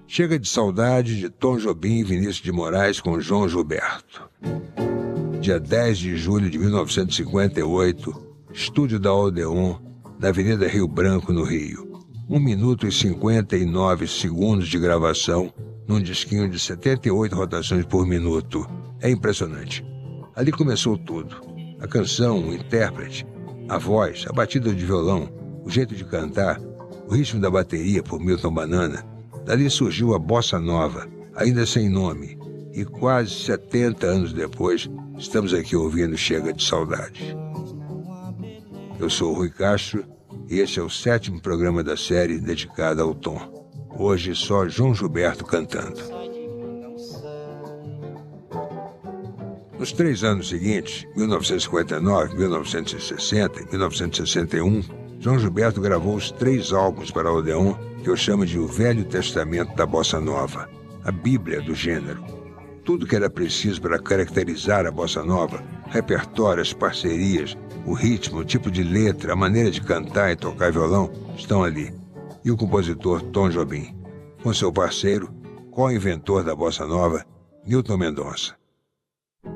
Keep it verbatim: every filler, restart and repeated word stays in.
Chega de Saudade, de Tom Jobim e Vinícius de Moraes com João Gilberto. Dia dez de julho de mil novecentos e cinquenta e oito, estúdio da Odeon, na Avenida Rio Branco, no Rio. um minuto e cinquenta e nove segundos de gravação, num disquinho de setenta e oito rotações por minuto. É impressionante. Ali começou tudo. A canção, o intérprete, a voz, a batida de violão, o jeito de cantar, o ritmo da bateria por Milton Banana. Dali surgiu a Bossa Nova, ainda sem nome. E quase setenta anos depois, estamos aqui ouvindo Chega de Saudade. Eu sou o Rui Castro e esse é o sétimo programa da série dedicada ao Tom. Hoje só João Gilberto cantando. Nos três anos seguintes, mil novecentos e cinquenta e nove, mil novecentos e sessenta e mil novecentos e sessenta e um, João Gilberto gravou os três álbuns para a Odeon que eu chamo de o Velho Testamento da Bossa Nova, a Bíblia do gênero. Tudo que era preciso para caracterizar a Bossa Nova, repertório, as parcerias, o ritmo, o tipo de letra, a maneira de cantar e tocar violão, estão ali. E o compositor Tom Jobim, com seu parceiro, co-inventor da Bossa Nova, Newton Mendonça.